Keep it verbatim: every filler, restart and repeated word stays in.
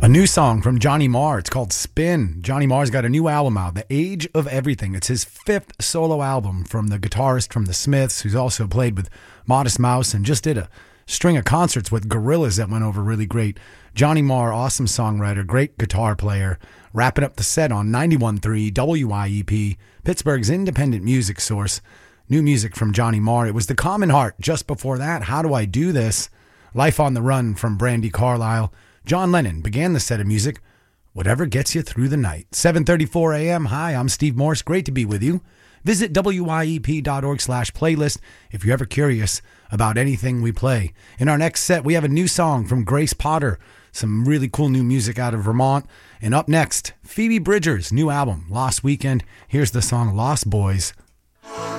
A new song from Johnny Marr. It's called Spin. Johnny Marr's got a new album out, The Age of Everything. It's his fifth solo album from the guitarist from The Smiths, who's also played with Modest Mouse and just did a string of concerts with Gorillaz that went over really great. Johnny Marr, awesome songwriter, great guitar player, wrapping up the set on ninety-one point three W I E P, Pittsburgh's independent music source. New music from Johnny Marr. It was The Common Heart. Just before that, How Do I Do This? Life on the Run from Brandi Carlile. John Lennon began the set of music, Whatever Gets You Through the Night. seven thirty-four a.m. Hi, I'm Steve Morse. Great to be with you. Visit W I E P dot org slash playlist if you're ever curious about anything we play. In our next set, we have a new song from Grace Potter, some really cool new music out of Vermont. And up next, Phoebe Bridgers' new album, Lost Weekend. Here's the song Lost Boys.